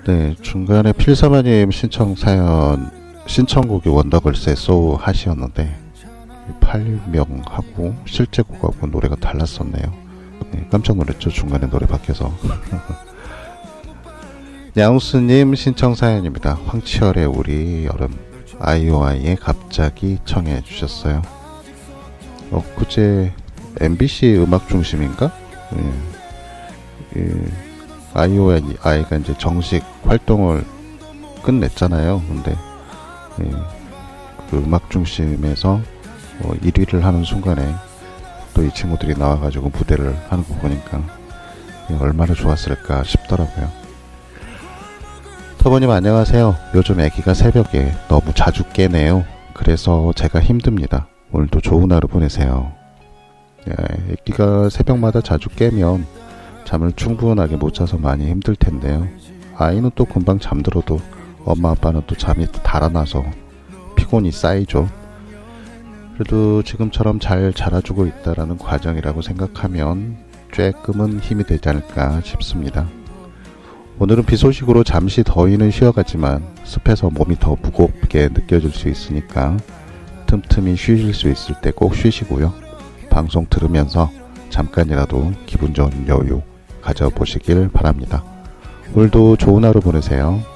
네, 중간에 필사마님 신청 사연, 신청곡이 원더걸스의 소우 하시였는데, 발명하고 실제 곡하고 노래가 달랐었네요. 네, 깜짝 놀랐죠, 중간에 노래 바뀌어서. 야우스님 신청 사연입니다. 황치열의 우리 여름, 아이오아이의 갑자기 청해 주셨어요. 그제 MBC 음악 중심인가? 아이오아이가 이제 정식 활동을 끝냈잖아요. 근데 그 음악 중심에서 1위를 하는 순간에 또 이 친구들이 나와가지고 무대를 하는 거 보니까 얼마나 좋았을까 싶더라고요. 터보님 안녕하세요. 요즘 애기가 새벽에 너무 자주 깨네요. 그래서 제가 힘듭니다. 오늘도 좋은 하루 보내세요. 애기가 새벽마다 자주 깨면 잠을 충분하게 못 자서 많이 힘들 텐데요. 아이는 또 금방 잠들어도 엄마 아빠는 또 잠이 달아나서 피곤이 쌓이죠. 그래도 지금처럼 잘 자라주고 있다라는 과정이라고 생각하면 조금은 힘이 되지 않을까 싶습니다. 오늘은 비 소식으로 잠시 더위는 쉬어가지만 습해서 몸이 더 무겁게 느껴질 수 있으니까 틈틈이 쉬실 수 있을 때 꼭 쉬시고요. 방송 들으면서 잠깐이라도 기분 좋은 여유 가져보시길 바랍니다. 오늘도 좋은 하루 보내세요.